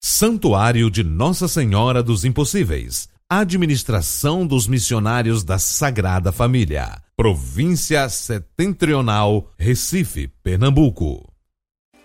Santuário de Nossa Senhora dos Impossíveis. Administração dos Missionários da Sagrada Família. Província Setentrional, Recife, Pernambuco.